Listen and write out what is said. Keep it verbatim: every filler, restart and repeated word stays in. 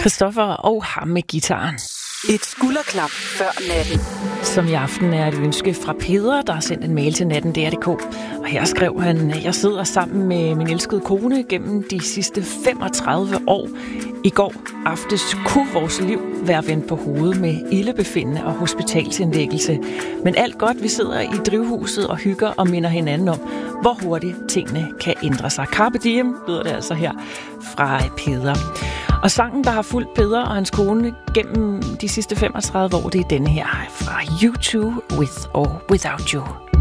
Christoffer og ham med guitaren. Et skulderklap før natten. Som i aften er et ønske fra Peder, der har sendt en mail til natten punktum d k. Og her skrev han: jeg sidder sammen med min elskede kone gennem de sidste femogtredive år. I går aftes kunne vores liv være vendt på hovedet med ildebefindende og hospitalsindlæggelse. Men alt godt, vi sidder i drivhuset og hygger og minder hinanden om, hvor hurtigt tingene kan ændre sig. Carpe diem lyder det altså her fra Peder. Og sangen, der har fulgt Peder og hans kone gennem de sidste femogtredive år, det er denne her fra U to With or Without You.